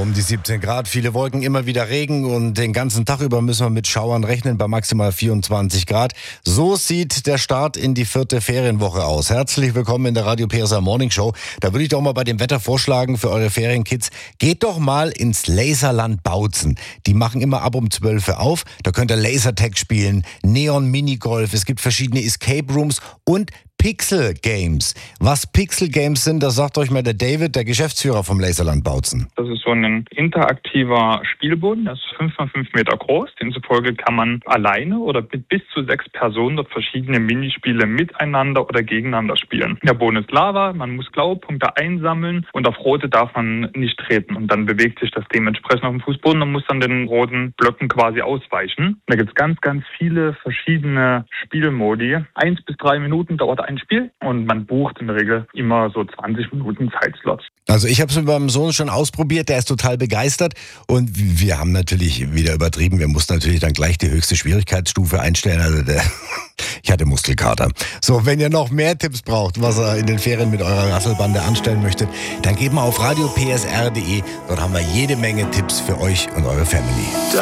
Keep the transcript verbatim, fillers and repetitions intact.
um die siebzehn Grad, viele Wolken, immer wieder Regen und den ganzen Tag über müssen wir mit Schauern rechnen bei maximal vierundzwanzig Grad. So sieht der Start in die vierte Ferienwoche aus. Herzlich willkommen in der Radio P S A Morning Show. Da würde ich doch mal bei dem Wetter vorschlagen für eure Ferienkids, geht doch mal ins Laserland Bautzen. Die machen immer ab um zwölf Uhr auf. Da könnt ihr Lasertag spielen, Neon Minigolf, es gibt verschiedene Escape Rooms und Pixel Games. Was Pixel Games sind, das sagt euch mal der David, der Geschäftsführer vom Laserland Bautzen. Das ist so ein interaktiver Spielboden, das ist fünf mal fünf Meter groß. Demzufolge kann man alleine oder mit bis zu sechs Personen dort verschiedene Minispiele miteinander oder gegeneinander spielen. Der Boden ist Lava, man muss Glaupunkte einsammeln und auf rote darf man nicht treten. Und dann bewegt sich das dementsprechend auf dem Fußboden und muss dann den roten Blöcken quasi ausweichen. Da gibt es ganz, ganz viele verschiedene Spielmodi. Eins bis drei Minuten dauert ein Spiel und man bucht in der Regel immer so zwanzig Minuten Zeitslots. Also ich habe es mit meinem Sohn schon ausprobiert, der ist total begeistert und wir haben natürlich wieder übertrieben, wir mussten natürlich dann gleich die höchste Schwierigkeitsstufe einstellen, also der, ich hatte Muskelkater. So, wenn ihr noch mehr Tipps braucht, was ihr in den Ferien mit eurer Rasselbande anstellen möchtet, dann geht mal auf radio p s r punkt d e, dort haben wir jede Menge Tipps für euch und eure Family.